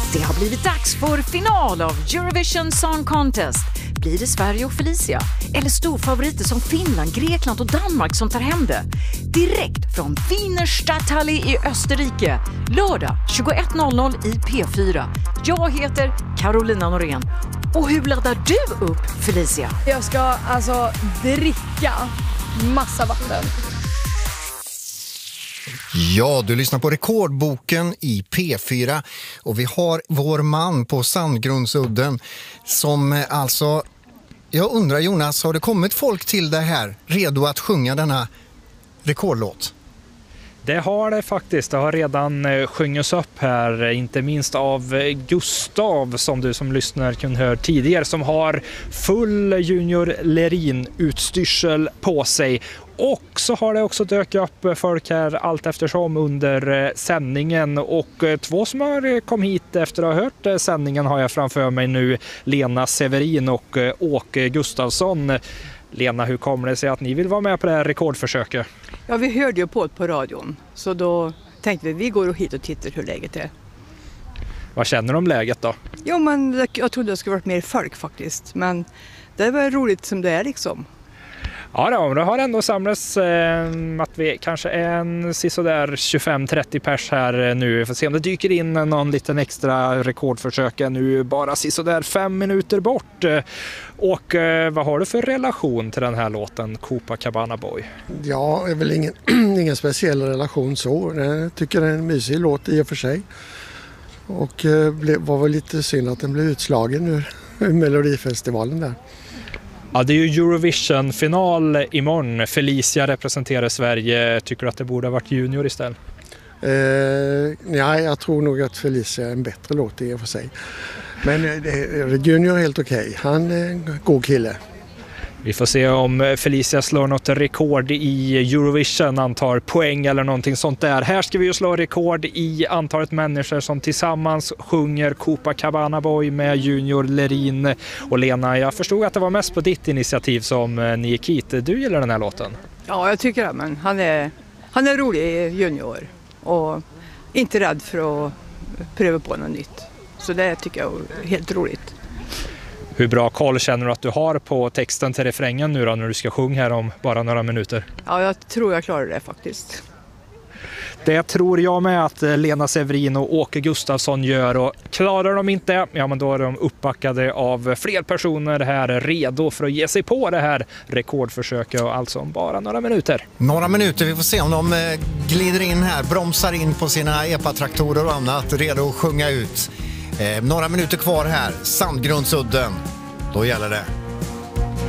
Det har blivit dags för final av Eurovision Song Contest. Blir det Sverige och Felicia? Eller storfavoriter som Finland, Grekland och Danmark som tar hem det? Direkt från Wiener Stadthalle i Österrike. Lördag 21.00 i P4. Jag heter Carolina Norén. Och hur laddar du upp, Felicia? Jag ska dricka massa vatten. Ja, du lyssnar på Rekordboken i P4 och vi har vår man på Sandgrundsudden som jag undrar Jonas, har det kommit folk till det här redo att sjunga denna rekordlåt? Det har det faktiskt. Det har redan sjungits upp här, inte minst av Gustav som du som lyssnar kunde höra tidigare, som har full Junior Lerin-utstyrsel på sig. Och så har det också dök upp folk här allt eftersom under sändningen. Och två som har kommit hit efter att ha hört sändningen har jag framför mig nu. Lena Severin och Åke Gustafsson. Lena, hur kommer det sig att ni vill vara med på det här rekordförsöket? Ja, vi hörde ju på radion. Så då tänkte vi går hit och tittar hur läget är. Vad känner du om läget då? Jo, men jag trodde det skulle varit mer folk faktiskt. Men det var roligt som det är liksom. Ja, det har ändå samlats att vi kanske är en sådär 25-30 pers här nu. Vi får se om det dyker in någon liten extra rekordförsök nu bara sådär 5 minuter bort. Och vad har du för relation till den här låten Copacabana Boy? Ja, det är väl ingen speciell relation så. Jag tycker det är en mysig låt i och för sig. Och var väl lite synd att den blev utslagen ur Melodifestivalen där. Ja, det är ju Eurovision-final imorgon. Felicia representerar Sverige. Tycker du att det borde ha varit Junior istället? Nej, jag tror nog att Felicia är en bättre låt i och för sig. Men Junior är helt okej. Han är en god kille. Vi får se om Felicia slår något rekord i Eurovision, antar poäng eller någonting sånt där. Här ska vi ju slå rekord i antalet människor som tillsammans sjunger Copacabana Boy med Junior Lerin. Och Lena, jag förstod att det var mest på ditt initiativ som ni gick hit. Du gillar den här låten? Ja, jag tycker det. Men han är rolig Junior och inte rädd för att pröva på något nytt. Så det tycker jag är helt roligt. Hur bra koll känner du att du har på texten till refrängen nu då när du ska sjunga här om bara några minuter? Ja, jag tror jag klarar det faktiskt. Det tror jag med att Lena Severin och Åke Gustafsson gör, och klarar de inte, ja men då är de uppbackade av fler personer här redo för att ge sig på det här rekordförsöket, och alltså om bara några minuter. Några minuter, vi får se om de glider in här, bromsar in på sina epatraktorer och annat, redo att sjunga ut. Några minuter kvar här, Sandgrundsudden, då gäller det.